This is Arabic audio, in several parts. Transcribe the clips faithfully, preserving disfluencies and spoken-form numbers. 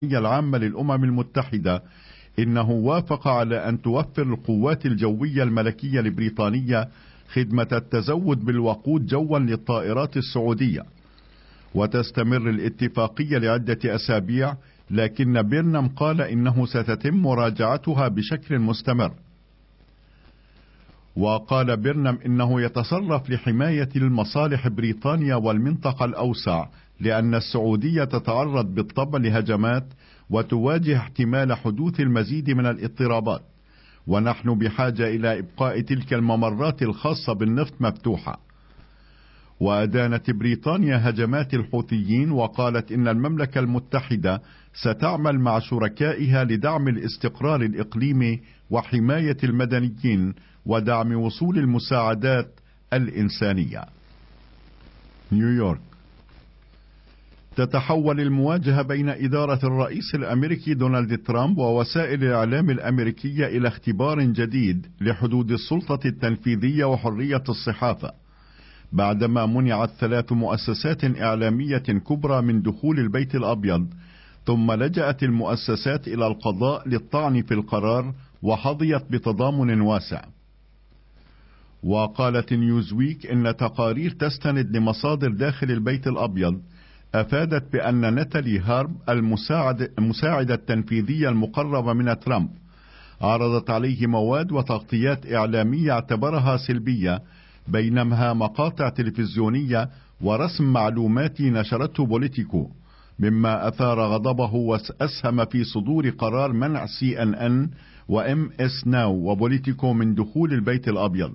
العامة للأمم المتحدة إنه وافق على أن توفر القوات الجوية الملكية البريطانية خدمة التزود بالوقود جوا للطائرات السعودية، وتستمر الاتفاقية لعدة أسابيع، لكن بيرنام قال إنه ستتم مراجعتها بشكل مستمر. وقال بيرنام إنه يتصرف لحماية المصالح بريطانيا والمنطقة الأوسع، لأن السعودية تتعرض بالطبع لهجمات وتواجه احتمال حدوث المزيد من الاضطرابات، ونحن بحاجة إلى إبقاء تلك الممرات الخاصة بالنفط مفتوحة. وأدانت بريطانيا هجمات الحوثيين، وقالت إن المملكة المتحدة ستعمل مع شركائها لدعم الاستقرار الإقليمي وحماية المدنيين ودعم وصول المساعدات الإنسانية. نيويورك. تتحول المواجهة بين إدارة الرئيس الأمريكي دونالد ترامب ووسائل الإعلام الأمريكية إلى اختبار جديد لحدود السلطة التنفيذية وحرية الصحافة، بعدما منعت ثلاث مؤسسات إعلامية كبرى من دخول البيت الأبيض، ثم لجأت المؤسسات إلى القضاء للطعن في القرار وحظيت بتضامن واسع. وقالت نيوزويك إن تقارير تستند لمصادر داخل البيت الأبيض أفادت بأن ناتالي هارب المساعد المساعدة التنفيذية المقربة من ترامب عرضت عليه مواد وتغطيات إعلامية اعتبرها سلبية، بينما مقاطع تلفزيونية ورسم معلوماتي نشرته بوليتيكو، مما أثار غضبه وأسهم في صدور قرار منع سي ان ان وام اس ناو وبوليتيكو من دخول البيت الأبيض.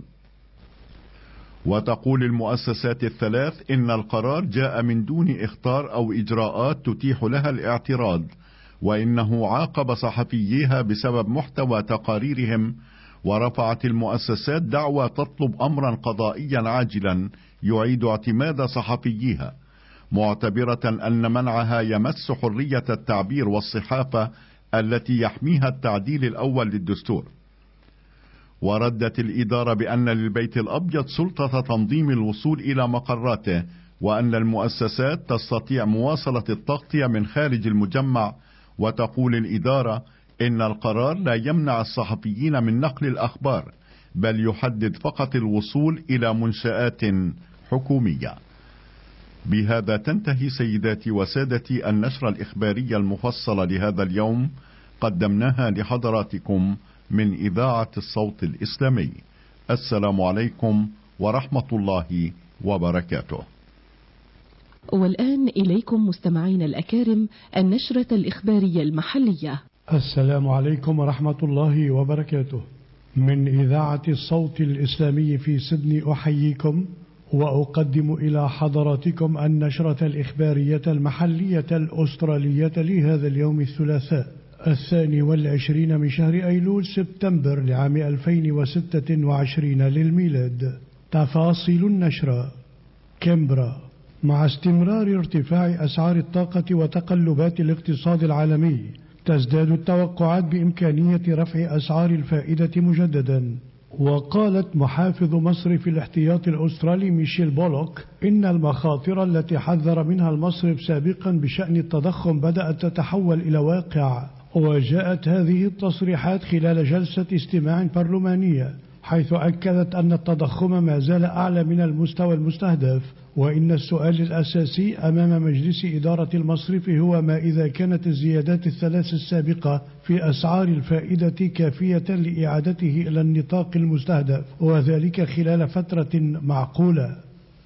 وتقول المؤسسات الثلاث إن القرار جاء من دون إخطار أو إجراءات تتيح لها الاعتراض، وإنه عاقب صحفييها بسبب محتوى تقاريرهم، ورفعت المؤسسات دعوى تطلب أمرا قضائيا عاجلا يعيد اعتماد صحفييها، معتبرة أن منعها يمس حرية التعبير والصحافة التي يحميها التعديل الأول للدستور. وردت الإدارة بأن للبيت الأبيض سلطة تنظيم الوصول إلى مقراته، وأن المؤسسات تستطيع مواصلة التغطية من خارج المجمع. وتقول الإدارة إن القرار لا يمنع الصحفيين من نقل الأخبار، بل يحدد فقط الوصول إلى منشآت حكومية. بهذا تنتهي سيداتي وسادتي النشرة الإخبارية المفصلة لهذا اليوم، قدمناها لحضراتكم من إذاعة الصوت الإسلامي. السلام عليكم ورحمة الله وبركاته. والآن إليكم مستمعين الأكارم النشرة الإخبارية المحلية. السلام عليكم ورحمة الله وبركاته. من إذاعة الصوت الإسلامي في سيدني أحييكم وأقدم إلى حضراتكم النشرة الإخبارية المحلية الأسترالية لهذا اليوم الثلاثاء الثاني والعشرين من شهر أيلول سبتمبر لعام ألفين وستة وعشرين للميلاد. تفاصيل النشرة. كامبرا. مع استمرار ارتفاع أسعار الطاقة وتقلبات الاقتصاد العالمي، تزداد التوقعات بإمكانية رفع أسعار الفائدة مجددا. وقالت محافظ مصرف الاحتياط الأسترالي ميشيل بولوك إن المخاطر التي حذر منها المصرف سابقا بشأن التضخم بدأت تتحول إلى واقع. وجاءت هذه التصريحات خلال جلسة استماع برلمانية، حيث أكدت أن التضخم ما زال أعلى من المستوى المستهدف، وإن السؤال الأساسي أمام مجلس إدارة المصرف هو ما إذا كانت الزيادات الثلاث السابقة في أسعار الفائدة كافية لإعادته إلى النطاق المستهدف، وذلك خلال فترة معقولة.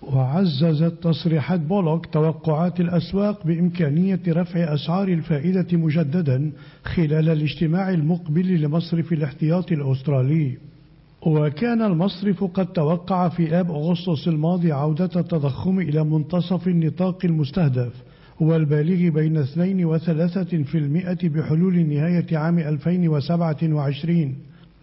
وعززت تصريحات بولوك توقعات الأسواق بإمكانية رفع أسعار الفائدة مجددا خلال الاجتماع المقبل لمصرف الاحتياط الأسترالي. وكان المصرف قد توقع في آب أغسطس الماضي عودة التضخم إلى منتصف النطاق المستهدف والبالغ بين اثنين وثلاثة في المئة بحلول نهاية عام ألفين وسبعة وعشرين،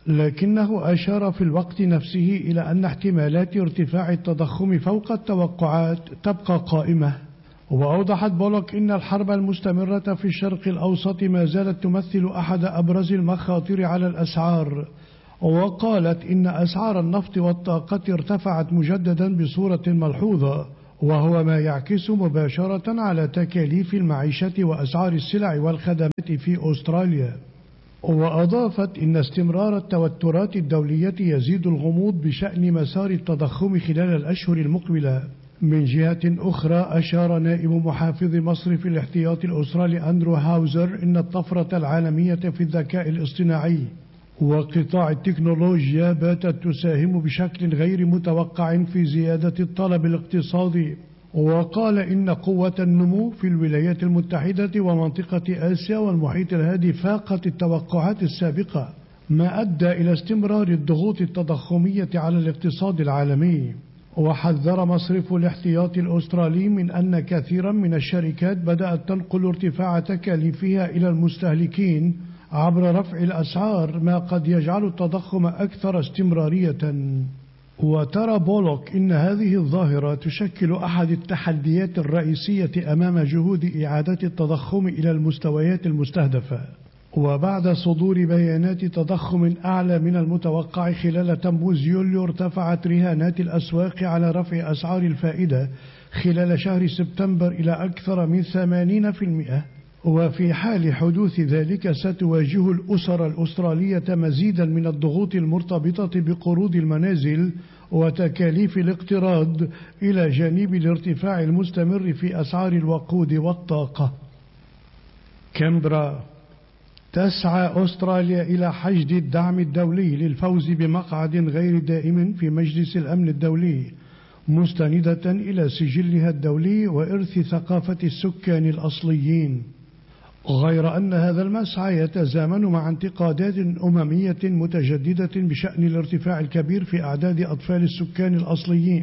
لكنه أشار في الوقت نفسه إلى أن احتمالات ارتفاع التضخم فوق التوقعات تبقى قائمة. وأوضحت بولوك إن الحرب المستمرة في الشرق الأوسط ما زالت تمثل أحد أبرز المخاطر على الأسعار. وقالت إن أسعار النفط والطاقة ارتفعت مجددا بصورة ملحوظة، وهو ما يعكس مباشرة على تكاليف المعيشة وأسعار السلع والخدمات في أستراليا. وأضافت إن استمرار التوترات الدولية يزيد الغموض بشأن مسار التضخم خلال الأشهر المقبلة. من جهة أخرى، أشار نائب محافظ مصرف الاحتياطي الأسترالي أندرو هاوزر إن الطفرة العالمية في الذكاء الاصطناعي وقطاع التكنولوجيا باتت تساهم بشكل غير متوقع في زيادة الطلب الاقتصادي. وقال إن قوة النمو في الولايات المتحدة ومنطقة آسيا والمحيط الهادي فاقت التوقعات السابقة، ما أدى إلى استمرار الضغوط التضخمية على الاقتصاد العالمي. وحذر مصرف الاحتياطي الأسترالي من أن كثيرا من الشركات بدأت تنقل ارتفاع تكاليفها إلى المستهلكين عبر رفع الأسعار، ما قد يجعل التضخم أكثر استمرارية. وترى بولوك إن هذه الظاهرة تشكل أحد التحديات الرئيسية أمام جهود إعادة التضخم إلى المستويات المستهدفة. وبعد صدور بيانات تضخم أعلى من المتوقع خلال تموز يوليو، ارتفعت رهانات الأسواق على رفع أسعار الفائدة خلال شهر سبتمبر إلى أكثر من ثمانين بالمئة. وفي حال حدوث ذلك ستواجه الأسر الأسترالية مزيدا من الضغوط المرتبطة بقروض المنازل وتكاليف الاقتراض، إلى جانب الارتفاع المستمر في أسعار الوقود والطاقة. كامبرا. تسعى أستراليا إلى حشد الدعم الدولي للفوز بمقعد غير دائم في مجلس الأمن الدولي، مستندة إلى سجلها الدولي وإرث ثقافة السكان الأصليين. غير أن هذا المسعى يتزامن مع انتقادات أممية متجددة بشأن الارتفاع الكبير في أعداد أطفال السكان الأصليين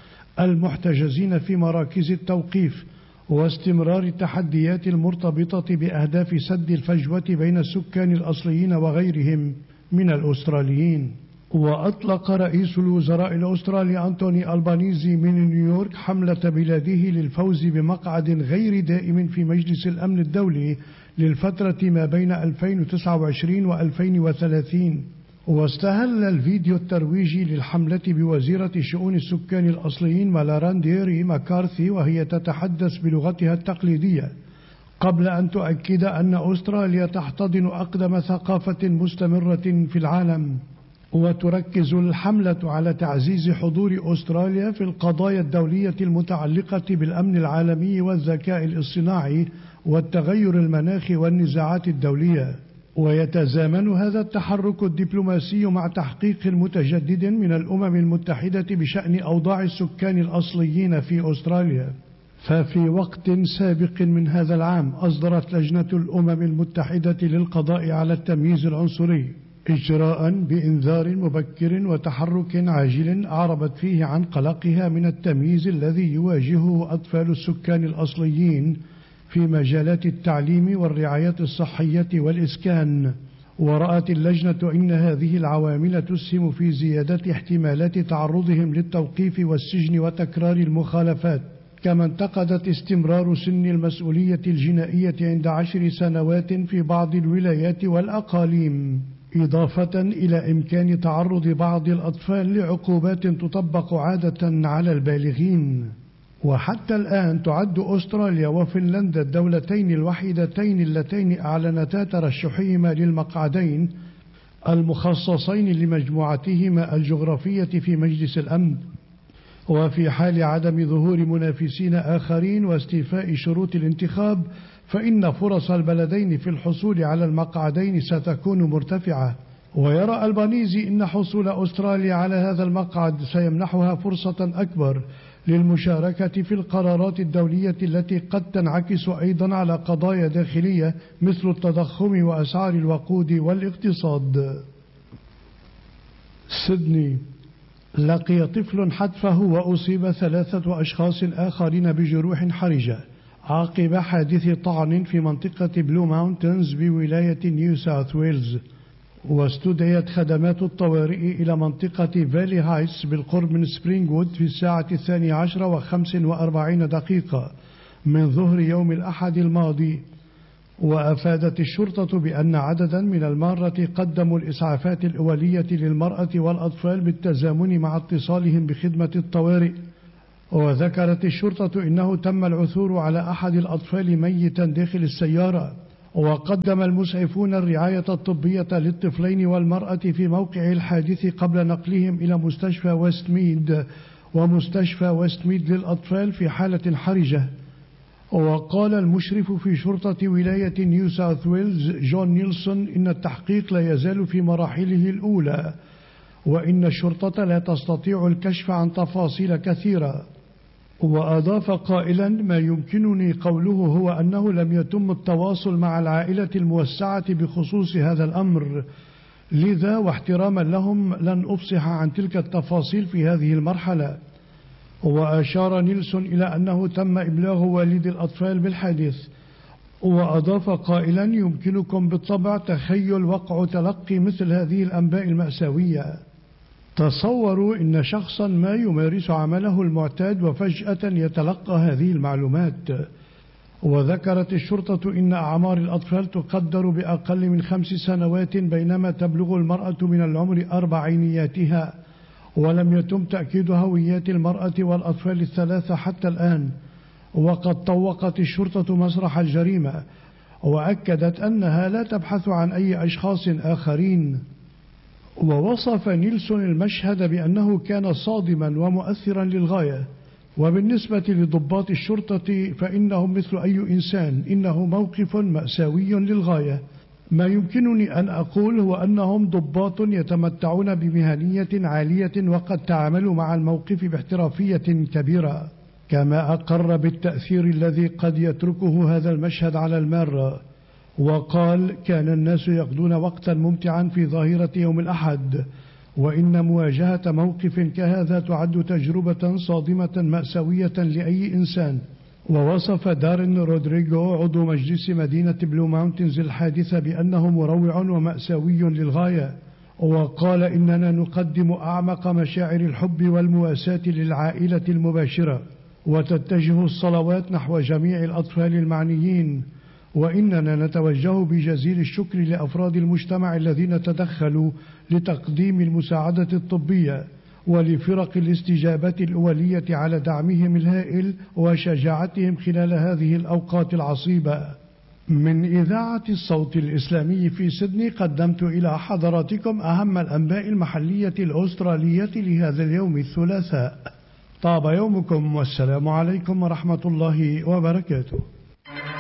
المحتجزين في مراكز التوقيف، واستمرار التحديات المرتبطة بأهداف سد الفجوة بين السكان الأصليين وغيرهم من الأستراليين. وأطلق رئيس الوزراء الأسترالي أنتوني ألبانيزي من نيويورك حملة بلاده للفوز بمقعد غير دائم في مجلس الأمن الدولي للفترة ما بين ألفين وتسعة وعشرين وألفين وثلاثين. واستهل الفيديو الترويجي للحملة بوزيرة شؤون السكان الأصليين مالارانديري ماكارثي وهي تتحدث بلغتها التقليدية، قبل أن تؤكد أن أستراليا تحتضن أقدم ثقافة مستمرة في العالم. وتركز الحملة على تعزيز حضور أستراليا في القضايا الدولية المتعلقة بالأمن العالمي والذكاء الاصطناعي والتغير المناخي والنزاعات الدولية. ويتزامن هذا التحرك الدبلوماسي مع تحقيق متجدد من الأمم المتحدة بشأن أوضاع السكان الأصليين في أستراليا. ففي وقت سابق من هذا العام أصدرت لجنة الأمم المتحدة للقضاء على التمييز العنصري إجراء بإنذار مبكر وتحرك عاجل أعربت فيه عن قلقها من التمييز الذي يواجهه أطفال السكان الأصليين في مجالات التعليم والرعاية الصحية والإسكان. ورأت اللجنة إن هذه العوامل تسهم في زيادة احتمالات تعرضهم للتوقيف والسجن وتكرار المخالفات. كما انتقدت استمرار سن المسؤولية الجنائية عند عشر سنوات في بعض الولايات والأقاليم، إضافة إلى إمكان تعرض بعض الأطفال لعقوبات تطبق عادة على البالغين. وحتى الآن تعد أستراليا وفنلندا الدولتين الوحيدتين اللتين أعلنتا ترشحهما للمقعدين المخصصين لمجموعتهما الجغرافية في مجلس الأمن. وفي حال عدم ظهور منافسين آخرين واستيفاء شروط الانتخاب، فإن فرص البلدين في الحصول على المقعدين ستكون مرتفعة. ويرى ألبانيزي إن حصول أستراليا على هذا المقعد سيمنحها فرصة أكبر للمشاركة في القرارات الدولية التي قد تنعكس أيضا على قضايا داخلية مثل التضخم وأسعار الوقود والاقتصاد. سيدني. لقي طفل حتفه وأصيب ثلاثة أشخاص آخرين بجروح حرجة عقب حادث طعن في منطقة بلو ماونتنز بولاية نيو ساوث ويلز. واستدعيت خدمات الطوارئ إلى منطقة فالي هايتس بالقرب من سبرينغوود في الساعة الثانية عشرة وخمس وأربعين دقيقة من ظهر يوم الأحد الماضي. وأفادت الشرطة بأن عددا من المارة قدموا الإسعافات الأولية للمرأة والأطفال بالتزامن مع اتصالهم بخدمة الطوارئ. وذكرت الشرطة إنه تم العثور على أحد الأطفال ميتا داخل السيارة، وقدم المسعفون الرعاية الطبية للطفلين والمرأة في موقع الحادث قبل نقلهم إلى مستشفى ويستميد ومستشفى ويستميد للأطفال في حالة حرجة. وقال المشرف في شرطة ولاية نيو ساوث ويلز جون نيلسون إن التحقيق لا يزال في مراحله الأولى، وإن الشرطة لا تستطيع الكشف عن تفاصيل كثيرة. وأضاف قائلا: ما يمكنني قوله هو أنه لم يتم التواصل مع العائلة الموسعة بخصوص هذا الأمر، لذا واحتراما لهم لن أفصح عن تلك التفاصيل في هذه المرحلة. وأشار نيلسون إلى أنه تم إبلاغ والد الأطفال بالحادث، وأضاف قائلا: يمكنكم بالطبع تخيل وقع تلقي مثل هذه الأنباء المأساوية. تصوروا إن شخصا ما يمارس عمله المعتاد وفجأة يتلقى هذه المعلومات. وذكرت الشرطة إن أعمار الأطفال تقدر بأقل من خمس سنوات، بينما تبلغ المرأة من العمر أربعينياتها، ولم يتم تأكيد هويات المرأة والأطفال الثلاثة حتى الآن. وقد طوقت الشرطة مسرح الجريمة، وأكدت أنها لا تبحث عن أي أشخاص آخرين. ووصف نيلسون المشهد بأنه كان صادما ومؤثرا للغاية. وبالنسبة لضباط الشرطة فإنهم مثل أي إنسان، إنه موقف مأساوي للغاية. ما يمكنني أن أقول هو أنهم ضباط يتمتعون بمهنية عالية، وقد تعاملوا مع الموقف باحترافية كبيرة. كما أقر بالتأثير الذي قد يتركه هذا المشهد على المارة، وقال: كان الناس يقضون وقتا ممتعا في ظاهرة يوم الأحد، وإن مواجهة موقف كهذا تعد تجربة صادمة مأساوية لأي إنسان. ووصف دارين رودريغو عضو مجلس مدينة بلو ماونتنز الحادثة بأنه مروع ومأساوي للغاية، وقال: إننا نقدم أعمق مشاعر الحب والمواساة للعائلة المباشرة، وتتجه الصلوات نحو جميع الأطفال المعنيين، وإننا نتوجه بجزيل الشكر لأفراد المجتمع الذين تدخلوا لتقديم المساعدة الطبية، ولفرق الاستجابة الأولية على دعمهم الهائل وشجاعتهم خلال هذه الأوقات العصيبة. من إذاعة الصوت الإسلامي في سيدني قدمت إلى حضراتكم أهم الأنباء المحلية الأسترالية لهذا اليوم الثلاثاء. طاب يومكم، والسلام عليكم ورحمة الله وبركاته.